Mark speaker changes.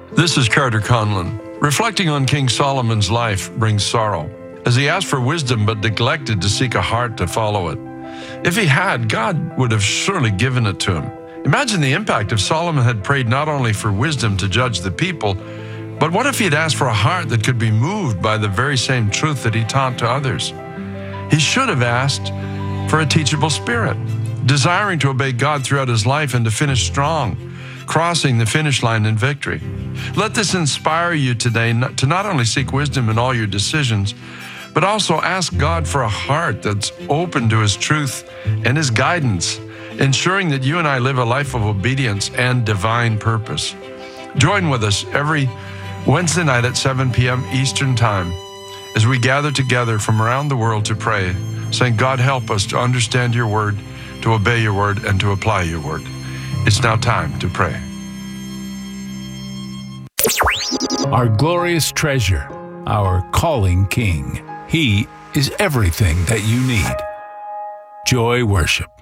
Speaker 1: This is Carter Conlon. Reflecting on King Solomon's life brings sorrow, as he asked for wisdom but neglected to seek a heart to follow it. If he had, God would have surely given it to him. Imagine the impact if Solomon had prayed not only for wisdom to judge the people, but what if he had asked for a heart that could be moved by the very same truth that he taught to others? He should have asked for a teachable spirit, desiring to obey God throughout his life and to finish strong, crossing the finish line in victory. Let this inspire you today to not only seek wisdom in all your decisions, but also ask God for a heart that's open to his truth and his guidance, ensuring that you and I live a life of obedience and divine purpose. Join with us every Wednesday night at 7 p.m. Eastern Time as we gather together from around the world to pray, saying, God, help us to understand your word, to obey your word, and to apply your word. It's now time to pray.
Speaker 2: Our glorious treasure, our calling King. He is everything that you need. Joy Worship.